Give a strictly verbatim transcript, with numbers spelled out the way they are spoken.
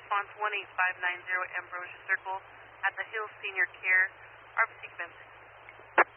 response one eight five nine zero Ambrosia Circle at the Hills Senior Care. A R P sequence